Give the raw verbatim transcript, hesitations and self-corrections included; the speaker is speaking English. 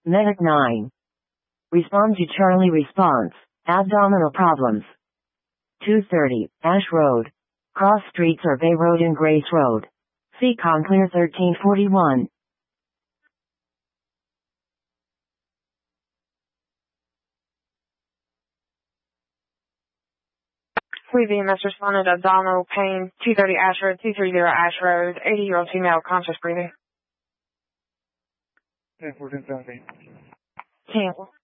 Medic nine. Respond to Charlie response. Abdominal problems. two thirty, Ash Road. Cross streets are Bay Road and Grace Road. See Conclear thirteen forty-one. Fleet V M S responded abdominal pain, two thirty Ash Road, two thirty Ash Road, eighty-year-old female, conscious breathing. ten fourteen seventeen. Cancel.